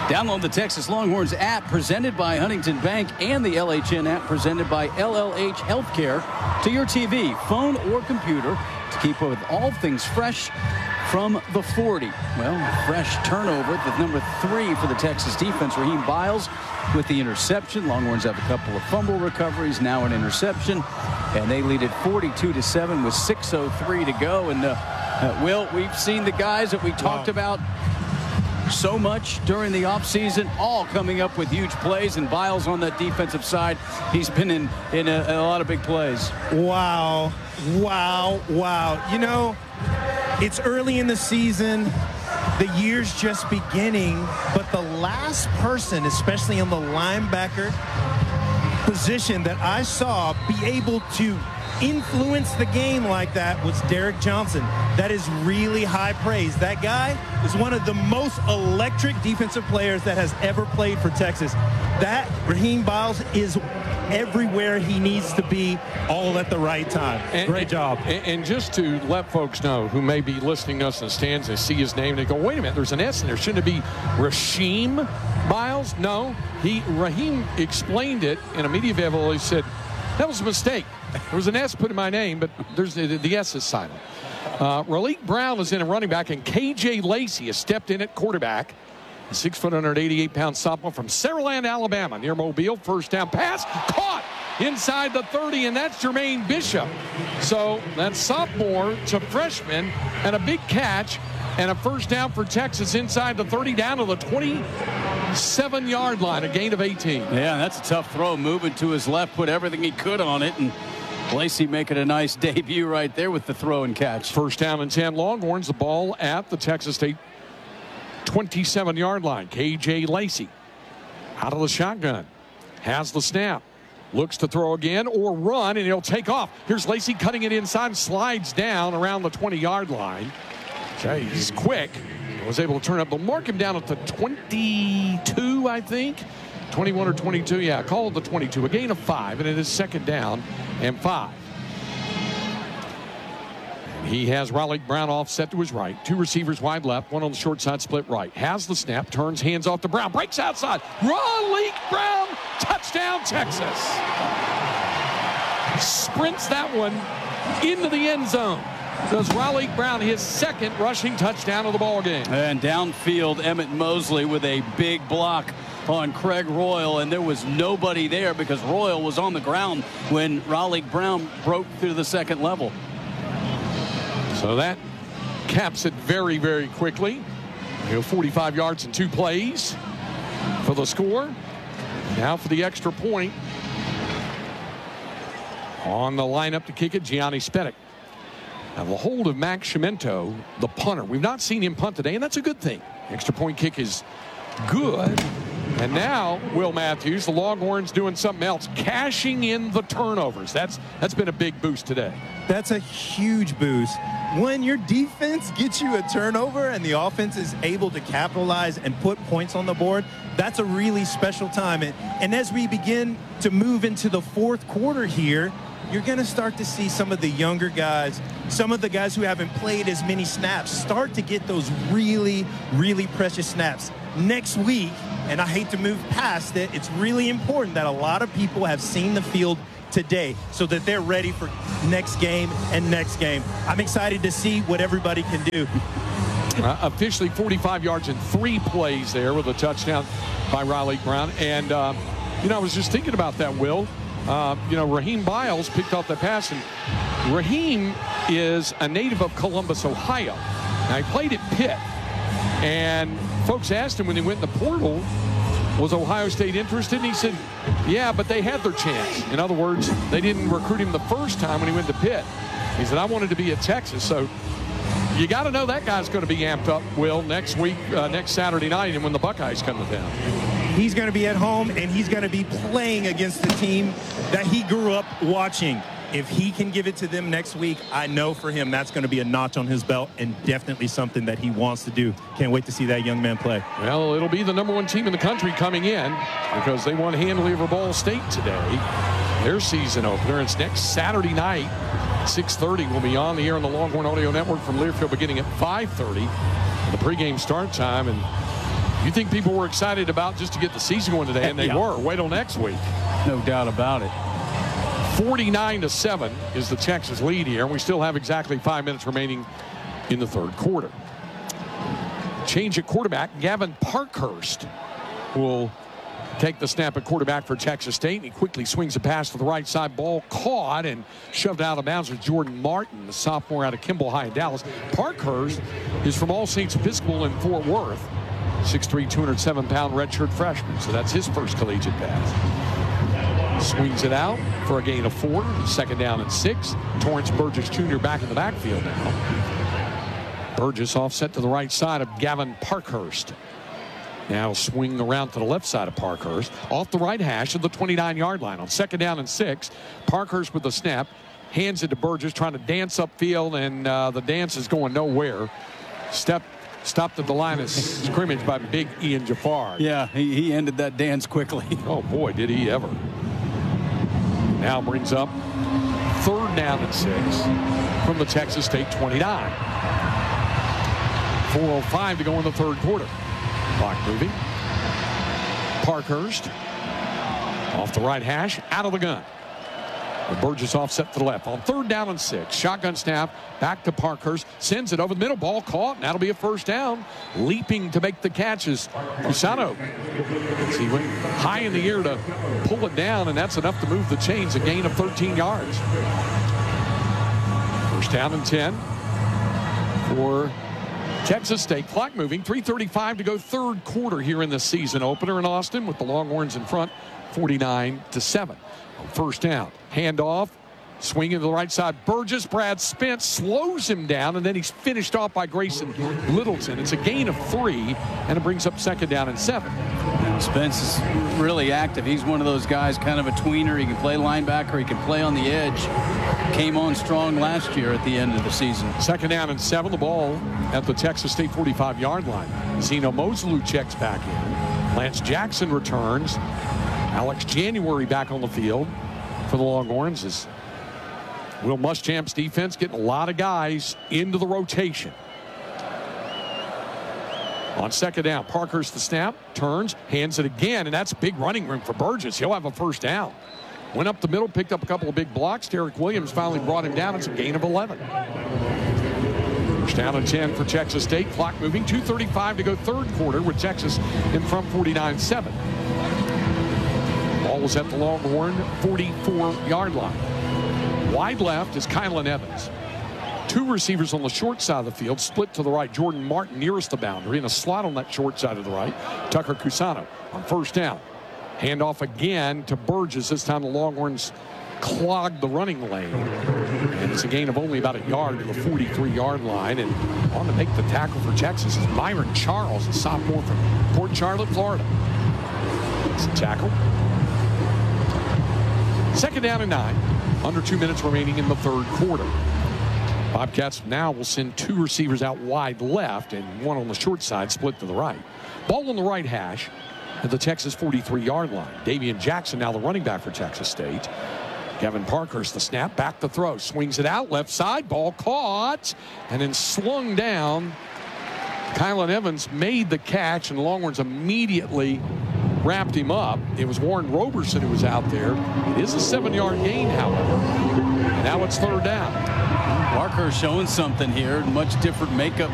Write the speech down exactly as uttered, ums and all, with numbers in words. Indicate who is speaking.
Speaker 1: Download the Texas Longhorns app presented by Huntington Bank and the L H N app presented by L L H Healthcare to your T V, phone, or computer to keep up with all things fresh from the forty. Well, fresh turnover, the number three for the Texas defense, Raheem Biles with the interception. Longhorns have a couple of fumble recoveries, now an interception, and they lead it forty-two to seven with six oh three to go. And uh, uh, Will, we've seen the guys that we talked wow. about so much during the offseason, all coming up with huge plays, and Biles on that defensive side, he's been in, in a, a lot of big plays.
Speaker 2: Wow, wow, wow. You know, it's early in the season. The year's just beginning, but the last person, especially on the linebacker position, that I saw be able to influence the game like that was Derek Johnson. That is really high praise. That guy is one of the most electric defensive players that has ever played for Texas. That Raheem Biles is everywhere he needs to be, all at the right time.
Speaker 3: And,
Speaker 2: Great job.
Speaker 3: And, and just to let folks know who may be listening to us in the stands and see his name, and they go, wait a minute, there's an S in there. Shouldn't it be Rasheem Biles? No. He Raheem explained it in a media available. He said, that was a mistake. There was an S put in my name, but there's the, the S is silent. Uh, Raleek Brown is in a running back, and K J Lacey has stepped in at quarterback. A six foot, one hundred eighty-eight pound sophomore from Saraland, Alabama, near Mobile. First down pass, caught inside the thirty, and that's Jermaine Bishop. So that's sophomore to freshman, and a big catch, and a first down for Texas inside the thirty, down to the twenty-seven yard line, a gain of eighteen.
Speaker 1: Yeah, that's a tough throw, moving to his left, put everything he could on it, and Lacey making a nice debut right there with the throw and catch.
Speaker 3: First down and ten Longhorns, the ball at the Texas State twenty-seven yard line. K J Lacey out of the shotgun, has the snap, looks to throw again or run, and he'll take off. Here's Lacey cutting it inside, slides down around the twenty yard line. Okay, he's quick. Was able to turn up. They'll mark him down at the twenty-two, I think. twenty-one or twenty-two, yeah, call it the twenty-two. A gain of five, and it is second down and five. And he has Raleek Brown offset to his right. Two receivers wide left, one on the short side, split right. Has the snap, turns, hands off to Brown, breaks outside. Raleek Brown, touchdown, Texas. Sprints that one into the end zone. Does Raleek Brown his second rushing touchdown of the ball game.
Speaker 1: And downfield, Emmett Mosley with a big block on Craig Royal, and there was nobody there because Royal was on the ground when Raleek Brown broke through the second level.
Speaker 3: So that caps it very, very quickly. You know, forty-five yards and two plays for the score. Now for the extra point. On the lineup to kick it, Gianni Spedick. Now the hold of Max Cimento, the punter. We've not seen him punt today, and that's a good thing. Extra point kick is good. And now, Will Matthews, the Longhorns doing something else, cashing in the turnovers. That's that's been a big boost today.
Speaker 2: That's a huge boost. When your defense gets you a turnover and the offense is able to capitalize and put points on the board, that's a really special time. And, and as we begin to move into the fourth quarter here, you're going to start to see some of the younger guys, some of the guys who haven't played as many snaps, start to get those really, really precious snaps. Next week, and I hate to move past it, it's really important that a lot of people have seen the field today so that they're ready for next game and next game. I'm excited to see what everybody can do.
Speaker 3: Uh, officially forty-five yards and three plays there with a touchdown by Raleek Brown. And, uh, you know, I was just thinking about that, Will. Uh, you know, Raheem Biles picked off the pass, and Raheem is a native of Columbus, Ohio. Now, he played at Pitt, and folks asked him when he went in the portal, was Ohio State interested? And he said, yeah, but they had their chance. In other words, they didn't recruit him the first time when he went to Pitt. He said, I wanted to be at Texas. So you got to know that guy's going to be amped up, Will, next week, uh, next Saturday night, and when the Buckeyes come to town.
Speaker 2: He's going to be at home, and he's going to be playing against the team that he grew up watching. If he can give it to them next week, I know for him that's going to be a notch on his belt and definitely something that he wants to do. Can't wait to see that young man play.
Speaker 3: Well, it'll be the number one team in the country coming in because they won handily over Ball State today. Their season opener. It's next Saturday night, six thirty. We'll be on the air on the Longhorn Audio Network from Learfield beginning at five thirty. The pregame start time, and You think people were excited about just to get the season going today, and they
Speaker 1: Yeah.
Speaker 3: were. Wait till next week.
Speaker 1: No doubt about it.
Speaker 3: forty-nine to seven is the Texas lead here, and we still have exactly five minutes remaining in the third quarter. Change at quarterback. Gavin Parkhurst will take the snap at quarterback for Texas State, and he quickly swings a pass to the right side. Ball caught and shoved out of bounds with Jordan Martin, the sophomore out of Kimball High in Dallas. Parkhurst is from All Saints Episcopal in Fort Worth. six three, two hundred seven pound redshirt freshman, so that's his first collegiate pass. Swings it out for a gain of four. Second down and six. Torrance Burgess Junior back in the backfield now. Burgess offset to the right side of Gavin Parkhurst. Now swing around to the left side of Parkhurst. Off the right hash of the twenty-nine yard line. On second down and six, Parkhurst with the snap. Hands it to Burgess, trying to dance upfield, and uh, the dance is going nowhere. Step stopped at the line of scrimmage by big Ian Jafar.
Speaker 1: Yeah, he, he ended that dance quickly.
Speaker 3: Oh, boy, did he ever. Now brings up third down and six from the Texas State twenty-nine. four oh five to go in the third quarter. Clock moving. Parkhurst off the right hash, out of the gun. And Burgess offset to the left. On third down and six, shotgun snap, back to Parkhurst, sends it over the middle, ball caught, and that'll be a first down. Leaping to make the catches, Cusano. He went high in the air to pull it down, and that's enough to move the chains, a gain of thirteen yards. First down and ten for Texas State. Clock moving, three thirty-five to go, third quarter here in the season opener in Austin with the Longhorns in front, forty-nine to seven. First down, handoff, swinging to the right side. Burgess, Brad Spence slows him down, and then he's finished off by Grayson Littleton. It's a gain of three, and it brings up second down and seven.
Speaker 1: Spence is really active. He's one of those guys, kind of a tweener. He can play linebacker. He can play on the edge. Came on strong last year at the end of the season.
Speaker 3: Second down and seven. The ball at the Texas State forty-five yard line. Zeno Mosley checks back in. Lance Jackson returns. Alex January back on the field for the Longhorns as Will Muschamp's defense getting a lot of guys into the rotation. On second down, Parkhurst the snap, turns, hands it again, and that's big running room for Burgess. He'll have a first down. Went up the middle, picked up a couple of big blocks. Derek Williams finally brought him down. It's a gain of eleven. First down and ten for Texas State. Clock moving, two thirty-five to go, third quarter with Texas in front forty-nine seven. Ball was at the Longhorn forty-four yard line. Wide left is Kylan Evans. Two receivers on the short side of the field, split to the right. Jordan Martin nearest the boundary, and a slot on that short side of the right. Tucker Cusano on first down. Handoff again to Burgess. This time the Longhorns clogged the running lane. And it's a gain of only about a yard to the forty-three yard line. And on to make the tackle for Texas is Myron Charles, a sophomore from Port Charlotte, Florida. It's a tackle. Second down and nine. Under two minutes remaining in the third quarter. Bobcats now will send two receivers out wide left and one on the short side split to the right. Ball on the right hash at the Texas forty-three yard line. Davian Jackson now the running back for Texas State. Kevin Parkhurst the snap, back to throw. Swings it out left side, ball caught and then slung down. Kylan Evans made the catch and the Longhorns immediately wrapped him up. It was Warren Roberson who was out there. It is a seven yard gain, however. And now it's third down.
Speaker 1: Parker showing something here. Much different makeup